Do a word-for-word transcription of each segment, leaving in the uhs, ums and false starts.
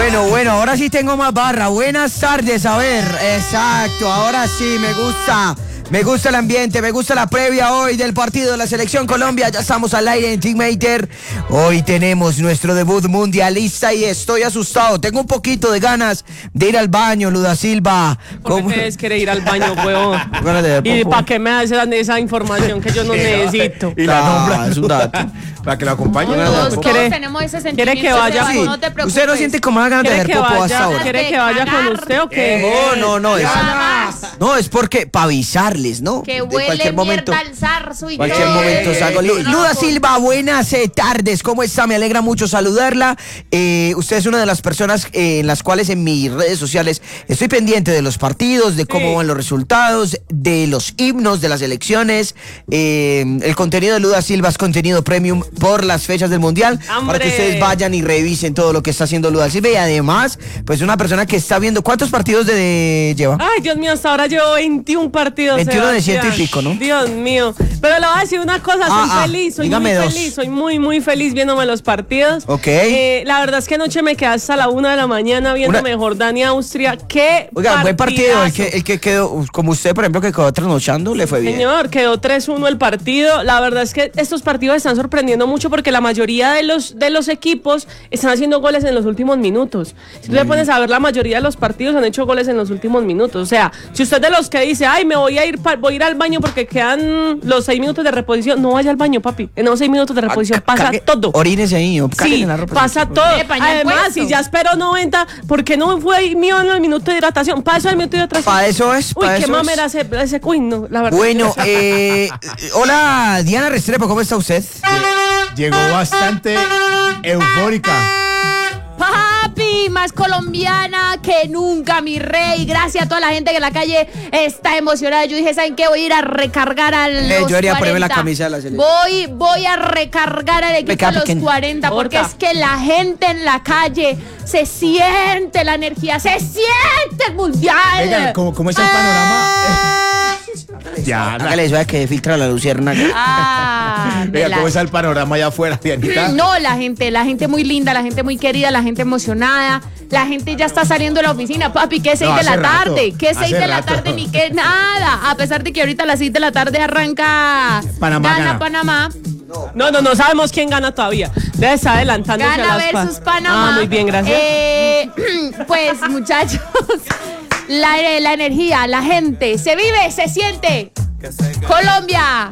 Bueno, bueno, ahora sí tengo más barra. Buenas tardes, a ver, exacto, ahora sí, me gusta. Me gusta el ambiente, me gusta la previa hoy del partido de la Selección Colombia. Ya estamos al aire en Teammater. Hoy tenemos nuestro debut mundialista y estoy asustado. Tengo un poquito de ganas de ir al baño, Luda Silva. ¿Cómo ustedes quieren ir al baño, huevón? ¿Y para qué me dan esa información que yo no necesito? Y la nombra, es un dato. Para que lo acompañe. Todos, todos tenemos ese sentimiento. ¿Quiere que vaya? Sí. No te preocupes. Usted no siente como ganas de hacer popo hasta ahora. ¿Quiere que vaya con usted o qué? No, no, no. Es, no, es porque para avisarles, ¿no? Que De huele cualquier momento. mierda al zarzo y Cualquier todo. momento salgo. Lu- Luda Silva, buenas eh, tardes. ¿Cómo está? Me alegra mucho saludarla. Eh, usted es una de las personas eh, en las cuales en mis redes sociales estoy pendiente de los partidos, de cómo Sí. van los resultados, de los himnos de las elecciones. Eh, el contenido de Luda Silva es contenido premium por las fechas del Mundial. ¡Hombre! Para que ustedes vayan y revisen todo lo que está haciendo Luda Silva. Y además, pues una persona que está viendo. ¿Cuántos partidos de, de lleva? Ay, Dios mío, hasta ahora llevo veintiún partidos. veintiuno de Sebastián. ciento y pico, ¿no? Dios mío. Pero le voy a decir una cosa, soy Ah, ah, feliz, soy dígame muy dos. feliz, soy muy, muy feliz viéndome los partidos. Ok. Eh, la verdad es que anoche me quedé hasta la una de la mañana viendo Una- Jordania-Austria. ¡Qué Oiga, buen partido. El que, partidazo! el que quedó, como usted, por ejemplo, que quedó trasnochando, le fue bien. Señor, quedó tres uno el partido. La verdad es que estos partidos están sorprendiendo mucho porque la mayoría de los, de los equipos están haciendo goles en los últimos minutos. Si tú te pones a ver, la mayoría de los partidos han hecho goles en los últimos minutos. O sea, si usted de los que dice, ay, me voy a ir pa- voy a ir al baño porque quedan los seis minutos de reposición, no vaya al baño, papi. En los seis minutos de reposición Ah, pasa cargue- todo. Orínese ahí o cáguele Sí, en la ropa. pasa todo. Tiene pañal Además, puesto. si ya esperó noventa, ¿por qué no fue mío en el minuto de hidratación? Para eso el minuto de hidratación. Para eso es, Uy, para qué eso mamera es. ese, ese uy, no, la verdad. Bueno, eh, hola Diana Restrepo, ¿cómo está usted? Llegó bastante eufórica. Papi, más colombiana que nunca, mi rey. Gracias a toda la gente que en la calle está emocionada. Yo dije, ¿saben qué? Voy a ir a recargar a los Eh, yo iría a ponerme la cuarenta. camisa de la selección. Voy, voy a recargar al equipo queda a los pequeño. cuarenta. Porque Porta. es que la gente en la calle se siente la energía, se siente el mundial. Venga, ¿cómo, cómo es el panorama? Ya, Hágale eso a que filtra la luciérnaga. Ah, me Venga, la- ¿cómo está el panorama allá afuera, Dianita? No, la gente, la gente muy linda, la gente muy querida, la gente emocionada, la gente ya está saliendo de la oficina, papi, ¿qué seis No, de la hace rato, tarde? ¿Qué seis hace de la rato. tarde? Ni qué nada. A pesar de que ahorita a las seis de la tarde arranca Panamá gana, gana. Panamá. No, no, no sabemos quién gana todavía. Debe estar adelantándose Gana a las pa- versus Panamá. Ah, muy bien, gracias. Eh, pues, muchachos, la, la energía, la gente, se vive, se siente. Colombia.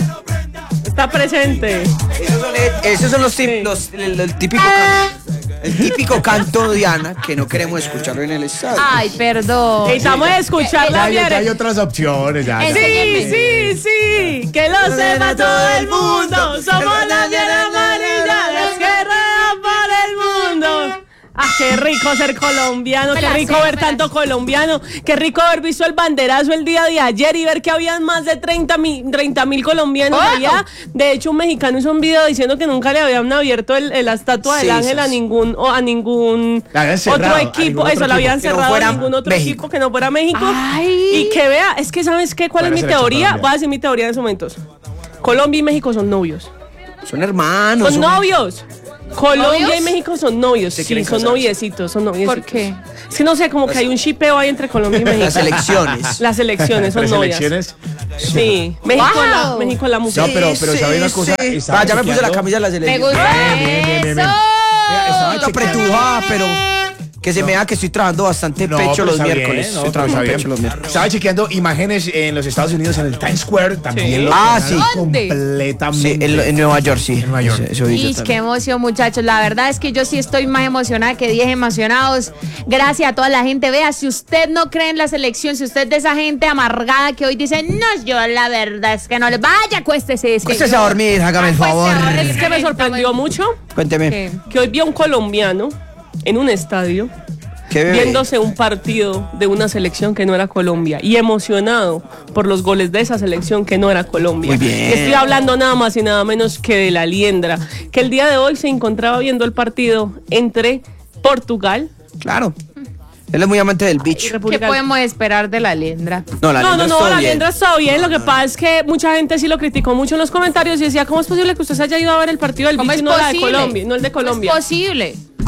Está presente. Esos son, eh, esos son los, tip- los- el, el típico canto, el típico canto Diana que no queremos escucharlo en el estadio. Ay, perdón. Necesitamos escuchar la Ya, ya, ya hay mierda. otras opciones, ya. ya. Sí, sí, sí. Que lo sepa todo el mundo. Somos la fiera amarilla, los que ruedan por el mundo. Ah, qué rico ser colombiano, Me qué la rico sé, ver me la tanto colombiano, qué rico haber visto el banderazo el día de ayer y ver que habían más de treinta mil colombianos ¡Oh! allá. De hecho, un mexicano hizo un video diciendo que nunca le habían abierto el, el- la estatua Sí, del ángel sí, a sí. ningún o a ningún La habían cerrado, otro a equipo, ningún otro eso, la habían equipo. Que no cerrado a fuera ningún otro México. equipo que no fuera México. Ay. Y que vea, es que ¿sabes qué? ¿Cuál Buena es mi selección teoría? colombiana. Voy a decir mi teoría en estos momentos. Colombia y México son novios. Son hermanos. Son novios. Colombia ¿Novios? y México son novios. ¿Se Sí, quieren son casar? noviecitos, son noviecitos. ¿Por qué? Es que no sé, como que hay un shipeo ahí entre Colombia y México. Las elecciones. Las elecciones son Tres novias. elecciones. Sí. México, Wow. la, México la música. No, pero, pero Sí, ¿sabe una cosa? sí. Estaba Ah, ya me puse la chequeando- camisa de la Me selección. gusta Bien, bien, bien, bien, bien. eso. Mira, estaba Lo chequeando. apretujaba, pero que se me da que estoy trabajando bastante No, pecho pero los está bien, miércoles. no, estoy pero trabajando está pecho bien. los miércoles. Estaba chequeando imágenes en los Estados Unidos, en el Times Square, también Sí. lo Ah, llenaron sí. ¿Dónde? completamente. Sí, en, en Nueva York, sí. En Nueva York. Eso, eso vi yo Ish, también. qué emoción, muchachos. La verdad es que yo sí estoy más emocionada que diez emocionados. Gracias a toda la gente. Vea, si usted no cree en la selección, si usted es de esa gente amargada que hoy dice, no, yo la verdad es que no le vaya, acuéstese. Acuéstese a dormir, hágame el Acuéstese a favor. dormir. Es que me sorprendió mucho Cuénteme. ¿Qué? que hoy vi a un colombiano en un estadio ¿Qué bebé? viéndose un partido de una selección que no era Colombia y emocionado por los goles de esa selección que no era Colombia. Muy bien. Estoy hablando nada más y nada menos que de la Liendra, que el día de hoy se encontraba viendo el partido entre Portugal Claro. Él es muy amante del y bicho. ¿Qué República. podemos esperar de la Liendra? No, la No, no, Liendra no, estuvo la bien. Liendra está bien. Lo que pasa es que mucha gente sí lo criticó mucho en los comentarios y decía, ¿cómo es posible que usted se haya ido a ver el partido del ¿Cómo bicho es y no la de posible? Colombia? No el de Colombia. ¿Cómo es posible?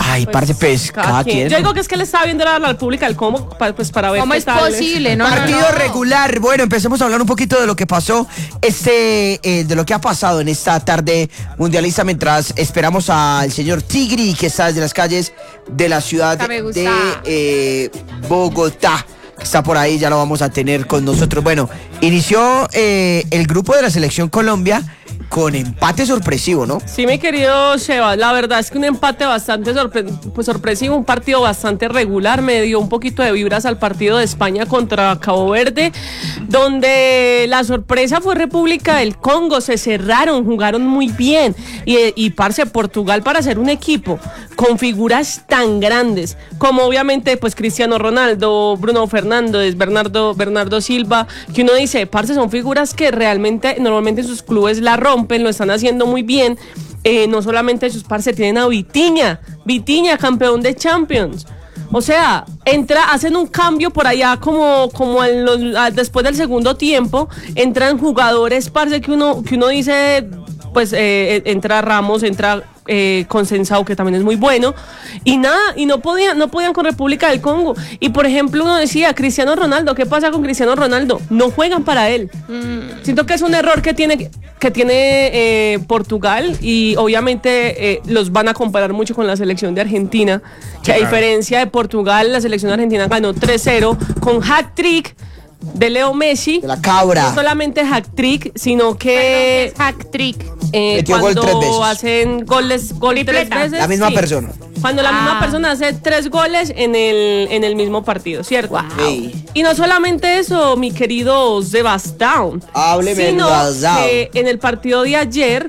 Ay, parce, pues, cada quien. Yo digo que es que le estaba viendo la, la República del Congo pa- pues para ver ¿Cómo qué es tal posible? No, no, Partido no. regular. Bueno, empecemos a hablar un poquito de lo que pasó, este, eh, de lo que ha pasado en esta tarde mundialista mientras esperamos al señor Tigri, que está desde las calles de la ciudad Esta me gusta. de eh, Bogotá. Está por ahí, ya lo vamos a tener con nosotros. Bueno, inició eh, el grupo de la Selección Colombia con empate sorpresivo, ¿no? Sí, mi querido Sheva, la verdad es que un empate bastante sorpre- pues sorpresivo, un partido bastante regular, me dio un poquito de vibras al partido de España contra Cabo Verde, donde la sorpresa fue República del Congo, se cerraron, jugaron muy bien, y, y parce, Portugal para ser un equipo con figuras tan grandes, como obviamente pues Cristiano Ronaldo, Bruno Fernández, Bernardo, Bernardo Silva, que uno dice, parce, son figuras que realmente normalmente en sus clubes la rompen, lo están haciendo muy bien. Eh, no solamente ellos, parce, tienen a Vitinha, Vitinha, campeón de Champions. O sea, entra, hacen un cambio por allá como, como en los, a, después del segundo tiempo, entran jugadores, parce, que uno, que uno dice, pues eh, entra Ramos, entra eh, Consensao, que también es muy bueno, y nada, y no podían, no podían con República del Congo. Y por ejemplo, uno decía, Cristiano Ronaldo, ¿qué pasa con Cristiano Ronaldo? No juegan para él. Mm. Siento que es un error que tiene, que tiene eh, Portugal, y obviamente eh, los van a comparar mucho con la selección de Argentina, que a diferencia de Portugal, la selección de Argentina ganó tres cero con hat-trick de Leo Messi. De la cabra. No solamente hat-trick, sino que Es hack trick. eh, Metió gol cuando tres veces. hacen goles, gol tres Tripleta. veces. La misma sí. persona. Cuando la misma Ah. persona hace tres goles en el, en el mismo partido, ¿cierto? Sí. Y no solamente eso, mi querido Sebastián. Hábleme, sino Sebastián. que en el partido de ayer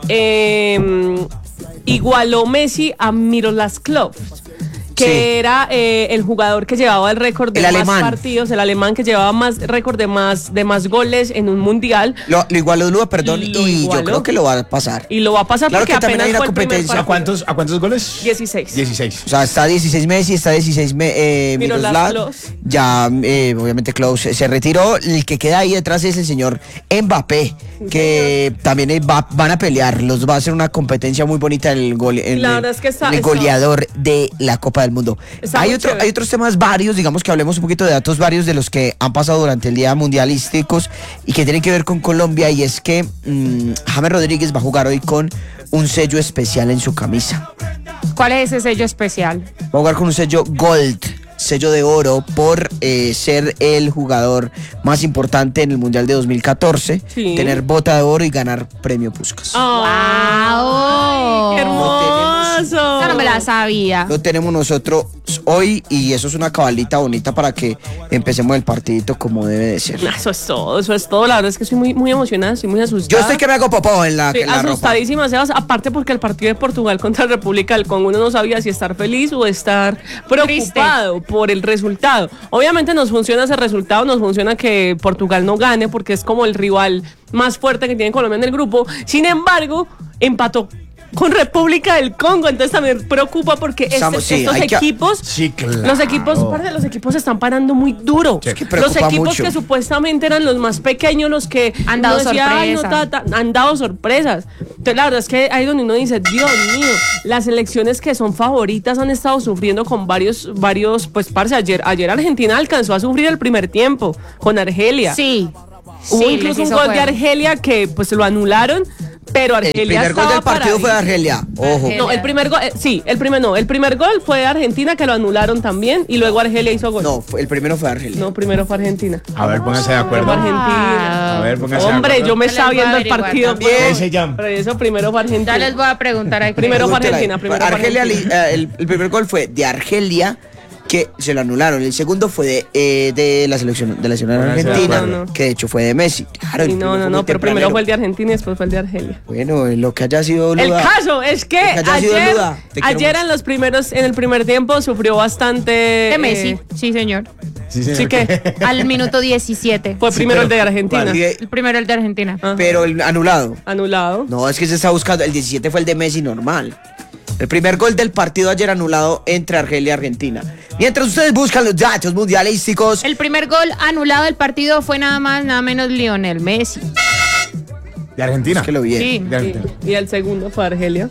eh, igualó Messi a Miroslav Klose, que Sí. era eh, el jugador que llevaba el récord de El más alemán. partidos, el alemán que llevaba más récord de más, de más goles en un mundial. Lo, lo igualó Lua, perdón, Lo y yo igualó. creo que lo va a pasar. Y lo va a pasar Claro porque que también apenas hay una fue el primer competencia. partido. ¿A cuántos, ¿A cuántos goles? dieciséis. dieciséis. O sea, está dieciséis Messi, está dieciséis me, eh, Miroslav Miroslav. Klose. Ya, eh, obviamente, Klose se retiró. El que queda ahí detrás es el señor Mbappé, que también eh, va- van a pelear. Los va a hacer una competencia muy bonita en el, gole- en La el- verdad es que está- en el está- goleador de la Copa del Mundo. Está Hay, muy otro, chévere. hay otros temas varios, digamos que hablemos un poquito de datos varios de los que han pasado durante el día mundialísticos y que tienen que ver con Colombia, y es que mm, James Rodríguez va a jugar hoy con un sello especial en su camisa. ¿Cuál es ese sello especial? Va a jugar con un sello Gold, sello de oro, por eh, ser el jugador más importante en el Mundial de dos mil catorce, Sí. tener bota de oro y ganar premio Puskás. ¡Ay, qué hermoso! Esa no me la sabía. Lo tenemos nosotros hoy, y eso es una cabalita bonita para que empecemos el partidito como debe de ser. Eso es todo, eso es todo. La verdad es que estoy muy, muy emocionada, estoy muy asustada. Yo estoy que me hago popó en la, Estoy en la ropa. asustadísima, Sebas, aparte porque el partido de Portugal contra la República del Congo uno no sabía si estar feliz o estar preocupado por el resultado. Obviamente nos funciona ese resultado, nos funciona que Portugal no gane porque es como el rival más fuerte que tiene Colombia en el grupo. Sin embargo, empató con República del Congo, entonces también preocupa porque este- Estamos- sí, estos hay que- equipos, Sí, claro. los equipos, parce, los equipos se están parando muy duro. Es que Los preocupa equipos mucho. que supuestamente eran los más pequeños, los que Han dado uno decía, "Ay, no, sorpresa". ta, ta", han dado sorpresas. Entonces la verdad es que ahí donde uno dice, Dios mío, las selecciones que son favoritas han estado sufriendo con varios, varios, pues parce, ayer, ayer Argentina alcanzó a sufrir el primer tiempo con Argelia. Sí. Hubo Sí, incluso les un hizo gol de juego. Argelia que pues lo anularon, pero El Argelia primer gol estaba del partido fue de paradísima. Argelia. Ojo. Argelia. No, el primer gol, eh, sí, el primer no, el primer gol fue de Argentina que lo anularon también y luego Argelia hizo gol. No, fue- el primero fue de Argelia. No, primero fue Argentina. A ver, pónganse de acuerdo. Fue Argentina. A ver, pónganse de Hombre, acuerdo. yo me Ya estaba les voy a viendo el averiguar partido. también. pero- Ese jam. Pero eso primero fue Argentina. Ya les voy a preguntar aquí. Primero fue Pregúntele ahí. Argentina, primero fue Argelia, Argentina. li- eh, el, el primer gol fue de Argelia, que se lo anularon. El segundo fue de, eh, de la selección de la selección Pónganse de argentina, acuerdo. que de hecho fue de Messi. Claro, el Sí, primero no, fue no, muy no, pero primero tempranero. fue el de Argentina y después fue el de Argelia. Bueno, en lo que haya sido El Luda. caso es que Lo que haya sido ayer, Luda, te quiero ayer mucho. en los primeros, en el primer tiempo sufrió bastante. De Messi. eh, Sí, señor. Sí, señor. sí que Al minuto diecisiete. fue Sí, primero pero- el de Argentina. Y de- El primero el de Argentina. Ajá. pero el anulado. Anulado. No, es que se está buscando. El diecisiete fue el de Messi normal. El primer gol del partido ayer anulado entre Argelia y Argentina. Mientras ustedes buscan los datos mundialísticos, El primer gol anulado del partido fue nada más, nada menos Lionel Messi. De Argentina. es que lo vi. Sí. De Argentina. Y, y el segundo fue Argelia.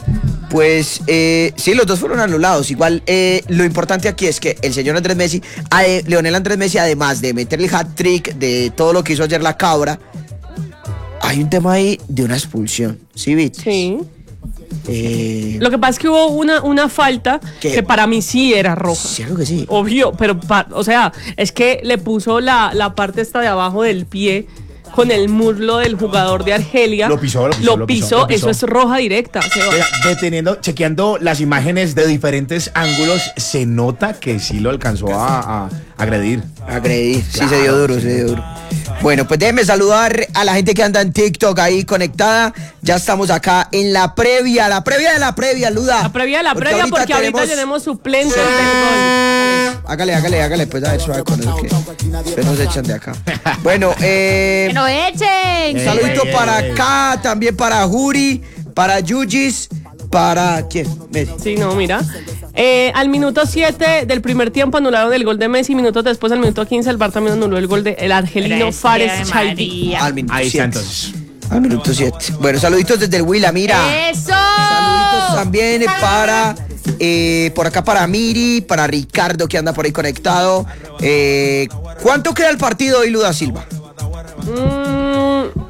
Pues eh, sí, los dos fueron anulados. Igual eh, lo importante aquí es que el señor Andrés Messi, ade- Leonel Andrés Messi, además de meter el hat-trick de todo lo que hizo ayer la cabra, hay un tema ahí de una expulsión. ¿Sí, viste? Sí. Eh, Lo que pasa es que hubo una, una falta ¿Qué? que para mí sí era roja. Cierto que sí. Obvio, pero, pa- o sea, es que le puso la, la parte esta de abajo del pie con el muslo del jugador de Argelia. Lo pisó, lo pisó, lo pisó, lo pisó. Eso es roja directa. Seba. Oiga, deteniendo, chequeando las imágenes de diferentes ángulos, se nota que sí lo alcanzó a, a agredir. Agredir, sí Claro, se dio duro, sí. se dio duro. Bueno, pues déjenme saludar a la gente que anda en TikTok ahí conectada. Ya estamos acá en la previa, la previa de la previa, Luda. La previa de la previa, porque ahorita tenemos suplentes del gol. Hágale, hágale, hágale, pues a ver, suave con eso que ustedes nos echan de acá. Bueno, eh... ¡Que no echen! Eh, saludito ey, para ey, ey. acá, también para Juri, para Yujis, para... ¿Quién? Messi. Sí, no, mira. Eh, al minuto siete del primer tiempo anularon el gol de Messi. Minutos después, al minuto quince, el V A R también anuló el gol del argelino Gracias, Fares Chaldi. María. Al minuto Ahí está siete. entonces. Al minuto siete. Bueno, saluditos desde el Huila, mira. ¡Eso! Saluditos también para... eh, por acá para Miri, para Ricardo que anda por ahí conectado. Eh, ¿Cuánto queda el partido hoy, Luda Silva? Mm.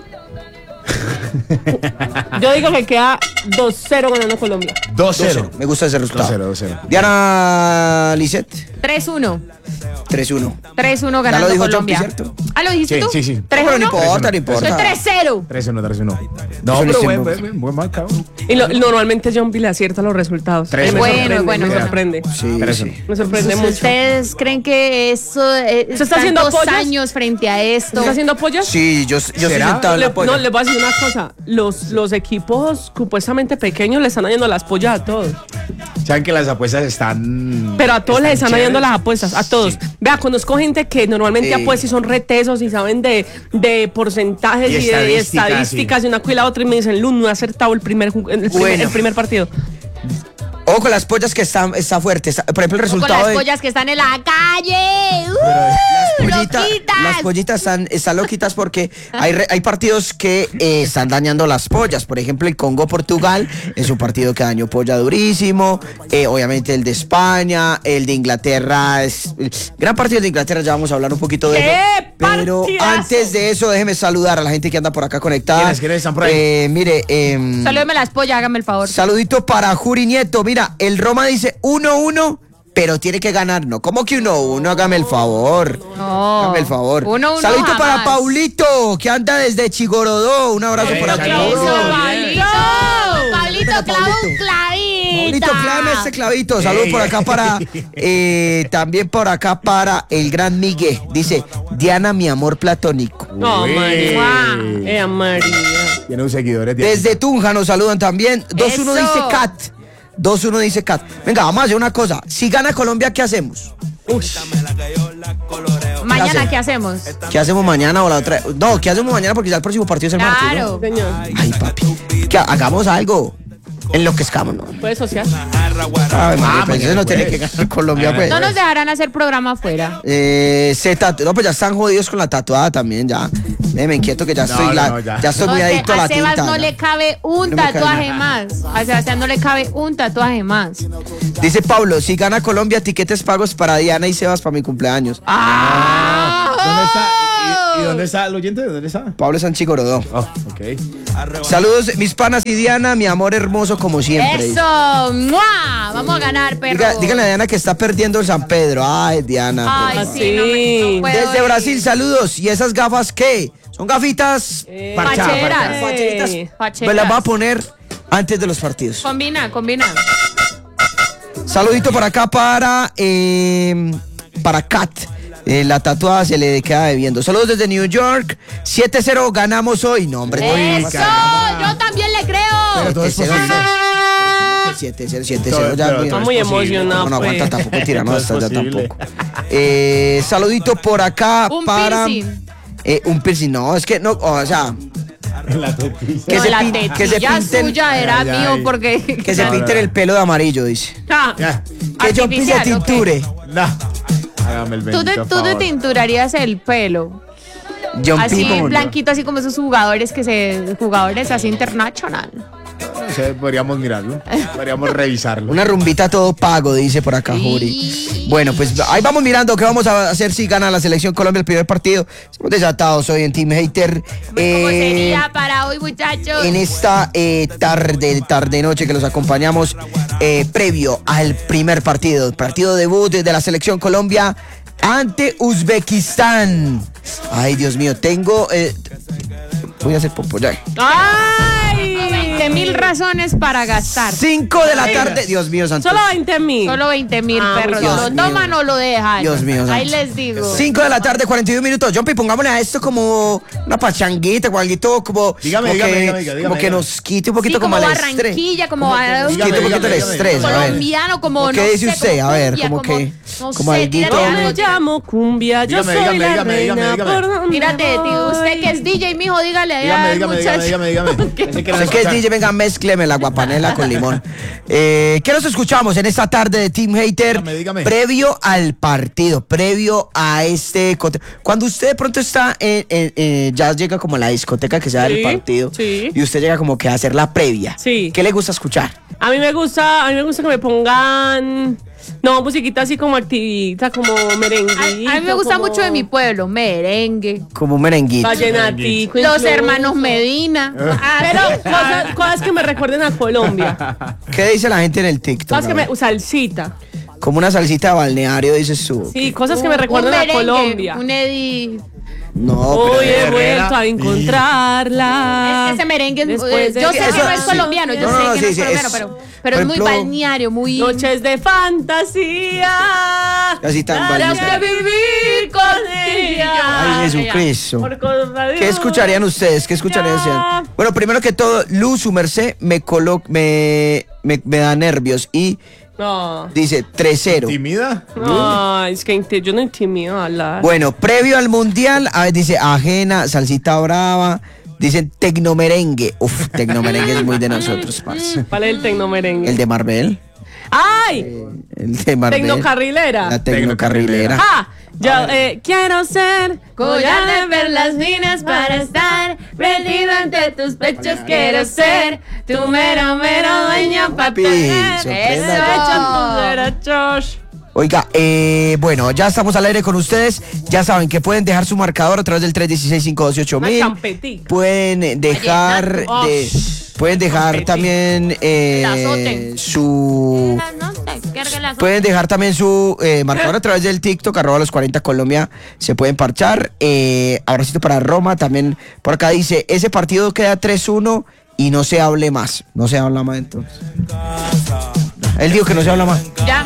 Yo digo que queda dos cero ganando Colombia. dos cero. Me gusta ese resultado. dos cero, dos cero. Diana Lisset, tres uno. tres uno. tres uno Ya lo ganando dijo Colombia. Jumpy, ¿cierto? Ah, ¿lo dijiste Sí, tú? sí, sí. ¿tres Pero uno? no importa, no Soy importa. tres cero. tres uno, tres uno. Eso No, no pero es buen, tiempo. buen, buen marcado. Y lo- normalmente John le acierta los resultados. Tres Eh, me uno. sorprende, Bueno, me bueno. sorprende. Sí, Tres sí. uno. Me sorprende mucho. ¿Ustedes creen que eso eh, ¿Se está haciendo tantos pollos? años frente a esto? ¿Estás haciendo pollas? Sí, yo, yo estoy ¿Será? sentado en Le- la polla. no, les voy a decir una cosa. Los, los equipos supuestamente pequeños le están yendo las pollas a todos. Saben que las apuestas están. Pero a todos les están chéveres. yendo las apuestas, a todos. Sí. Vea, conozco gente que normalmente Sí. apuesta y son retesos y saben de, de porcentajes Y y, de estadísticas, estadísticas y una cosa y la otra y me dicen, Lun, no he acertado el primer, ju- el primer, Bueno. el primer partido. Ojo con las pollas que están está fuerte. Está- por ejemplo, el O con resultado las de pollas que están en la calle. ¡Uh! pollita- ¡Loquitas! las pollitas están, están loquitas porque hay, re- hay partidos que eh, están dañando las pollas. Por ejemplo, el Congo-Portugal es un partido que dañó polla durísimo. Eh, obviamente el de España, el de Inglaterra es gran partido de Inglaterra. Ya vamos a hablar un poquito de ¡Qué eso. Pero partidazo! antes de eso, déjeme saludar a la gente que anda por acá conectada. ¿Quiénes, quiénes están por ahí? Eh, mire, em, Salúdeme las pollas, hágame el favor. saludito para Juri Nieto. Mira, el Roma dice uno uno, pero tiene que ganar. No, ¿cómo que uno uno? Hágame el favor. No. Hágame el favor. Uno, uno saludito jamás. para Paulito, que anda desde Chigorodó. Un abrazo Eh, para saludos. Paulito. Pablito, Pablito, Venga, clava un Pablito. clavito. Paulito, clávame este clavito. Saludos Ey, por acá ey. para. eh, también por acá para el gran Miguel. Dice: Diana, mi amor platónico. No, Uy. María. Eh, María. Tiene un seguidores. de- Desde Tunja nos saludan también. dos uno Eso. dice Cat. dos uno dice Cat. Venga, vamos a hacer una cosa. Si gana Colombia, ¿qué hacemos? Mañana, ¿qué hacemos? ¿Qué hacemos mañana o la otra? No, ¿qué hacemos mañana? Porque ya el próximo partido es el martes, ¿no? Claro. Señor, Ay, papi. Que hagamos algo. Enloquezcamos, ¿no? ¿puede social? Ay, madre, Ah, pues mañana eso no tiene pues. que ganar Colombia, pues. No nos dejarán hacer programa afuera. Eh, se tatu- no, pues ya están jodidos con la tatuada también, ya. Déjeme inquieto que ya No, estoy, no, la- no, ya. ya. estoy muy No, adicto a la a Sebas tinta. no ya. le cabe un No me cabe tatuaje nada. más. A Sebastián no le cabe un tatuaje más. Dice Pablo, si gana Colombia, tiquetes pagos para Diana y Sebas para mi cumpleaños. ¡Ah! ¿Dónde está? ¿Y, y dónde está el oyente? ¿Dónde está? Pablo Sanchigorodó. Oh, ok. Saludos, mis panas y Diana, mi amor hermoso como siempre. dice. ¡Eso! ¡Mua! Vamos a ganar, perro. Diga- díganle a Diana que está perdiendo el San Pedro. Ay, Diana. Ay, por sí, no, me, no puedo Desde ir. Brasil, saludos. ¿Y esas gafas qué? Son gafitas. Eh, Parchada, Facheras. parchada. Facheritas. eh, Facheras. Me las va a poner antes de los partidos. Combina, combina. Saludito por acá para eh, para Kat. Eh, la tatuada se le queda debiendo. Saludos desde New York. siete cero ganamos hoy. No, hombre. ¡Eso! Yo también le creo. Pero todo es siete cero. posible. siete cero, siete cero. Todo- Ya, pero mira. todo Está muy es posible. emocionado. No, no pues. aguanta tampoco tirar, no, Todo es hasta ya posible. tampoco. Eh, saludito por acá Un para. piercing. Eh, un piercing, no, es que no, o sea, La tetilla. que no, se la pin- tetilla que se pinten- suya era Ay, ay. mío porque... que se No, pinten no. el pelo de amarillo, dice. Ah, Ya. Que yo pise Artificial, ok. tinture. No. Hágame el Tú te, bendito tú te favor. tinturarías el pelo. John Así Pipo. blanquito, así como esos jugadores que se... Jugadores así internacional. No sé, podríamos mirarlo. Podríamos revisarlo. Una rumbita todo pago, dice por acá Juri. Bueno, pues ahí vamos mirando qué vamos a hacer si gana la selección Colombia el primer partido. Estamos desatados hoy en Team Hater. ¿Cómo Eh, sería para hoy, muchachos? en esta eh, tarde, tarde noche que los acompañamos eh, previo al primer partido, partido debut de la selección Colombia ante Uzbekistán. Ay, Dios mío, tengo eh, voy a hacer popo ya. ¡Ay! veinte mil razones para gastar. cinco de la tarde, Dios mío santo. Solo veinte mil. Solo veinte mil, Ah, perros. Dios ¿Lo mío. toman o lo dejan? Dios mío Ahí santo. les digo. cinco de la tarde, cuarenta y un minutos. Jumpy, pongámosle a esto como una pachanguita, como algo como, Dígame, como dígame, que, dígame, dígame, como que dígame. nos quite un poquito Sí, como, como el estrés. Barranquilla, como, Nos a- quite un Dígame, poquito el dígame, estrés, a ver. colombiano, como ¿Qué no dice sé, usted? como A ver, cumbia, como que- no como sé, alguito- tírate Yo me algo. llamo cumbia, yo Dígame, soy dígame, la dígame, reina. dígame, dígame. ¿por dónde Tírate, tío, voy? usted que es D J, mijo, dígale allá Dígame, al dígame, muchacho. dígame, dígame, dígame. Ese que nos Sé que es escucha. D J, venga, mézcleme la guapanela con limón. Eh, ¿Qué nos escuchamos en esta tarde de Team Hater? Dígame, dígame. Previo al partido, previo a este... conte- Cuando usted de pronto está en, en- en- ya llega como a la discoteca que se da el Sí, partido sí. y usted llega como que a hacer la previa. Sí. ¿Qué le gusta escuchar? A mí me gusta, a mí me gusta que me pongan, no, musiquita así como activita, como merenguito. A, a mí me gusta como mucho de mi pueblo, merengue, Como un merenguito. vallenatico. los incluso. hermanos Medina. Ah, Pero cosas, cosas que me recuerden a Colombia. ¿Qué dice la gente en el TikTok? Cosas que A me, ver. salsita. Como una salsita de balneario, dices tú. Sí, cosas que me un recuerden a merengue, Colombia. Un Eddie. No, Hoy he pero... vuelto a encontrarla. Es que ese merengue, es- Después de yo sé que- que no es sí. colombiano, yo No, no, no, sé que no sí, es sí, colombiano, es- pero, pero por es muy ejemplo, balneario, muy... Noches de fantasía. Así tan Para balneario. que vivir con ella. Ay, Jesucristo. Por cosa de ¿Qué Dios. escucharían ustedes? ¿Qué escucharían? Ya. Bueno, primero que todo, Luz, su merced, me, colo me, me, me da nervios y No. dice tres cero. ¿Tímida? No, es que inte- yo no intimido a hablar. Bueno, previo al mundial, a ver, dice ajena, salsita brava, dicen tecnomerengue. Uf, tecnomerengue es muy de nosotros, parce. ¿Cuál es el tecnomerengue? El de Marvel. ¡Ay! El de Marvel. Tecnocarrilera. La tecnocarrilera. ¡Ah! Yo eh, quiero ser Collar de perlas finas para estar prendido ante tus pechos. Quiero ser tu mero, mero dueño para Papi, tener sorprenda. tus eso. derechos. Oiga, eh, bueno, ya estamos al aire con ustedes. Ya saben que pueden dejar su marcador a través del tres uno seis, cinco dos ocho Una mil. champetica. Pueden dejar Vallenato. de, Oh. pueden dejar Champetica. también eh, La azoten. su No sé, cargue la pueden dejar también su eh, marcador a través del TikTok arroba los cuarenta Colombia, se pueden parchar. Eh, abracito para Roma, también por acá dice, ese partido queda tres uno y no se hable más. No se habla más entonces. Él dijo que no se habla más. Ya.